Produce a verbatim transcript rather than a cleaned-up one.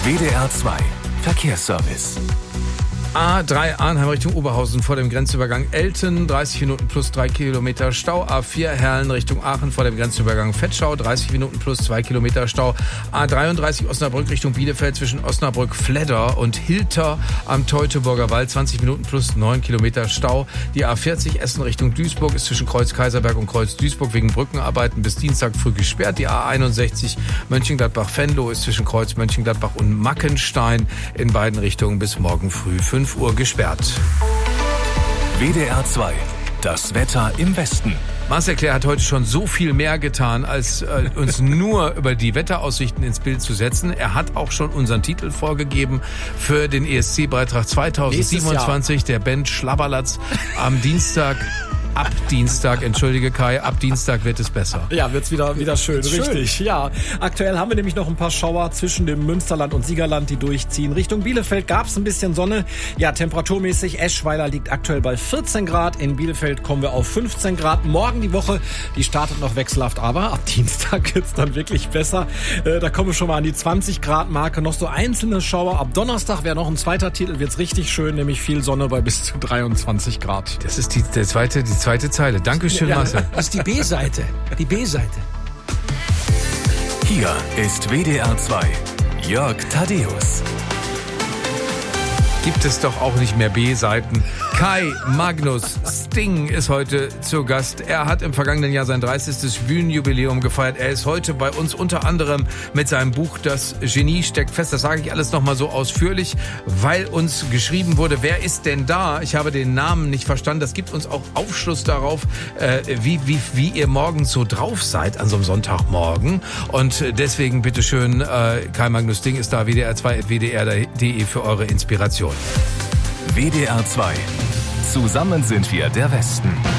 W D R zwei Verkehrsservice. A drei Arnheim Richtung Oberhausen vor dem Grenzübergang Elten, dreißig Minuten plus drei Kilometer Stau. A vier Herlen Richtung Aachen vor dem Grenzübergang Vetschau, dreißig Minuten plus zwei Kilometer Stau. A dreiunddreißig Osnabrück Richtung Bielefeld zwischen Osnabrück Fledder und Hilter am Teutoburger Wald, zwanzig Minuten plus neun Kilometer Stau. Die A vierzig Essen Richtung Duisburg ist zwischen Kreuz Kaiserberg und Kreuz Duisburg wegen Brückenarbeiten bis Dienstag früh gesperrt. Die A einundsechzig Mönchengladbach-Venlo ist zwischen Kreuz Mönchengladbach und Mackenstein in beiden Richtungen bis morgen früh fünf Uhr gesperrt. W D R zwei, das Wetter im Westen. Marcel Claire hat heute schon so viel mehr getan, als äh, uns nur über die Wetteraussichten ins Bild zu setzen. Er hat auch schon unseren Titel vorgegeben für den E S C-Beitrag zweitausendsiebenundzwanzig, der Band Schlabberlatz am Dienstag. Ab Dienstag, entschuldige Kai, ab Dienstag wird es besser. Ja, wird's wieder, wieder schön, schön, richtig. Ja, aktuell haben wir nämlich noch ein paar Schauer zwischen dem Münsterland und Siegerland, die durchziehen. Richtung Bielefeld gab's ein bisschen Sonne. Ja, temperaturmäßig, Eschweiler liegt aktuell bei vierzehn Grad. In Bielefeld kommen wir auf fünfzehn Grad. Morgen die Woche, die startet noch wechselhaft, aber ab Dienstag wird's dann wirklich besser. Äh, da kommen wir schon mal an die zwanzig Grad Marke. Noch so einzelne Schauer. Ab Donnerstag wäre noch ein zweiter Titel, wird's richtig schön, nämlich viel Sonne bei bis zu dreiundzwanzig Grad. Das ist die, der zweite, die zweite Zeile. Dankeschön, ja, Marcel. Das ist die B-Seite. Die B-Seite. Hier ist W D R zwei. Jörg Thaddeus. Gibt es doch auch nicht mehr B-Seiten. Kai Magnus Sting ist heute zu Gast. Er hat im vergangenen Jahr sein dreißigstes Bühnenjubiläum gefeiert. Er ist heute bei uns unter anderem mit seinem Buch Das Genie steckt fest. Das sage ich alles nochmal so ausführlich, weil uns geschrieben wurde, wer ist denn da? Ich habe den Namen nicht verstanden. Das gibt uns auch Aufschluss darauf, äh, wie, wie, wie ihr morgens so drauf seid an so einem Sonntagmorgen. Und deswegen bitteschön, äh, Kai Magnus Sting ist da, W D R zwei at w d r punkt d e für eure Inspiration. W D R zwei. Zusammen sind wir der Westen.